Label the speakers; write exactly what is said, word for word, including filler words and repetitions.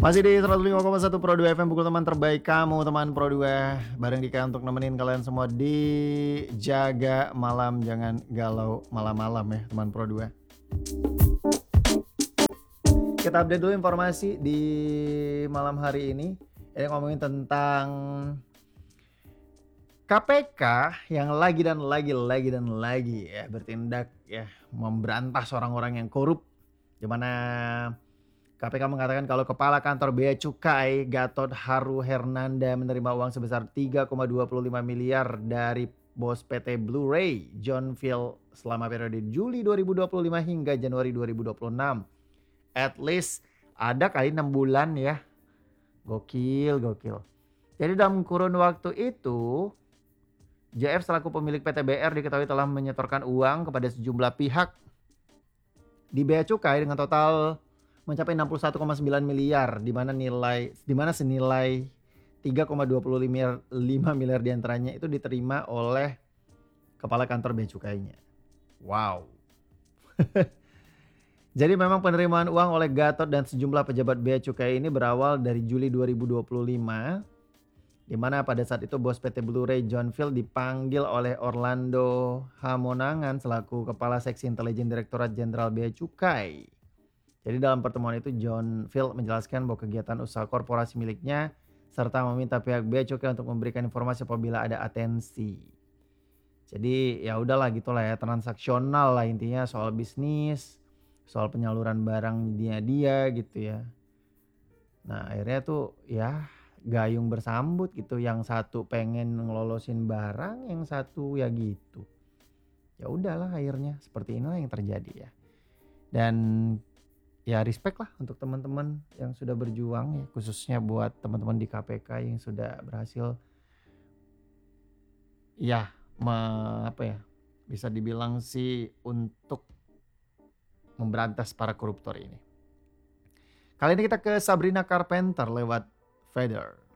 Speaker 1: Masih di seratus lima koma satu Pro dua F M, pukul teman terbaik kamu, teman Pro dua. Bareng Dika untuk nemenin kalian semua di Jaga Malam. Jangan galau malam-malam ya, teman Pro dua. Kita update dulu informasi di malam hari ini. Ini ngomongin tentang K P K yang lagi dan lagi, lagi dan lagi ya bertindak ya memberantas orang-orang yang korup. Di mana K P K mengatakan kalau Kepala Kantor Bea Cukai Gatot Haru Hernanda menerima uang sebesar tiga koma dua lima miliar dari bos P T Blu-ray John Phil selama periode Juli dua ribu dua puluh lima hingga Januari dua ribu dua puluh enam. At least ada kali enam bulan ya. Gokil, gokil. Jadi dalam kurun waktu itu J F selaku pemilik P T B R diketahui telah menyetorkan uang kepada sejumlah pihak di Bea Cukai dengan total mencapai enam puluh satu koma sembilan miliar, di mana nilai di mana senilai tiga koma dua lima miliar diantaranya itu diterima oleh Kepala Kantor Bea Cukainya. Wow. Jadi memang penerimaan uang oleh Gatot dan sejumlah pejabat Bea Cukai ini berawal dari Juli dua ribu dua puluh lima, di mana pada saat itu bos P T Blu-ray John Phil dipanggil oleh Orlando Hamonangan selaku Kepala Seksi Intelijen Direktorat Jenderal Bea Cukai. Jadi dalam pertemuan itu John Phil menjelaskan bahwa kegiatan usaha korporasi miliknya serta meminta pihak Bea Cukai untuk memberikan informasi apabila ada atensi. Jadi ya udahlah gitulah ya, transaksional lah intinya, soal bisnis, soal penyaluran barangnya dia gitu ya. Nah akhirnya tuh ya gayung bersambut gitu, yang satu pengen ngelolosin barang, yang satu ya gitu. Ya udahlah akhirnya seperti inilah yang terjadi ya. Dan ya respect lah untuk teman-teman yang sudah berjuang ya, khususnya buat teman-teman di K P K yang sudah berhasil ya me, apa ya bisa dibilang sih untuk memberantas para koruptor ini. Kali ini kita ke Sabrina Carpenter lewat Feather.